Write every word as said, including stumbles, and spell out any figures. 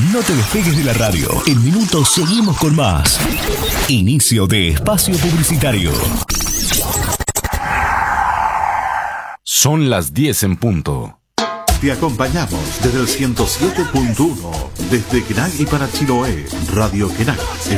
No te despegues de la radio. En minutos seguimos con más. Inicio de espacio publicitario. Son las diez en punto. Te acompañamos desde el ciento siete punto uno, desde Kenai y para Chiloé, Radio Kenai.